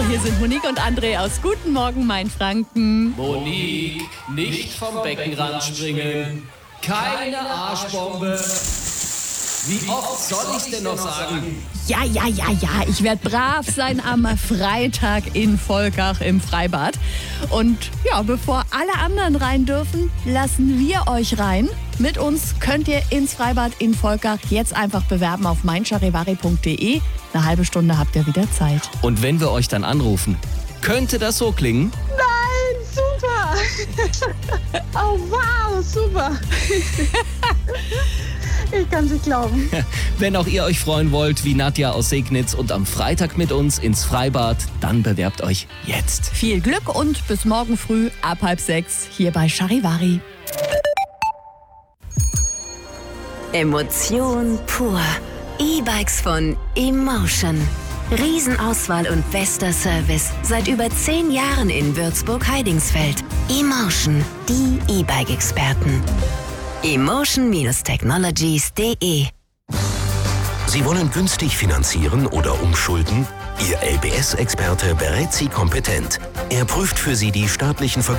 Hier sind Monique und André aus Guten Morgen, Mainfranken. Monique, nicht vom Beckenrand springen. Keine Arschbombe. Wie oft soll ich's denn noch sagen? Ja, ich werde brav sein am Freitag in Volkach im Freibad. Und ja, bevor alle anderen rein dürfen, lassen wir euch rein. Mit uns könnt ihr ins Freibad in Volkach jetzt einfach bewerben auf meincharivari.de. Eine halbe Stunde habt ihr wieder Zeit. Und wenn wir euch dann anrufen, könnte das so klingen? Nein, super! Oh wow, super! Ich kann es nicht glauben. Wenn auch ihr euch freuen wollt, wie Nadja aus Segnitz und am Freitag mit uns ins Freibad, dann bewerbt euch jetzt. Viel Glück und bis morgen früh ab 5:30 hier bei Charivari. Emotion pur. E-Bikes von Emotion. Riesenauswahl und bester Service. Seit über 10 Jahren in Würzburg-Heidingsfeld. Emotion, die E-Bike-Experten. Emotion-Technologies.de. Sie wollen günstig finanzieren oder umschulden? Ihr LBS-Experte berät Sie kompetent. Er prüft für Sie die staatlichen